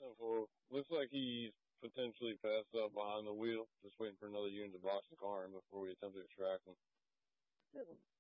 10-4. Looks like he's potentially passed up behind the wheel, just waiting for another unit to box the car in before we attempt to extract him.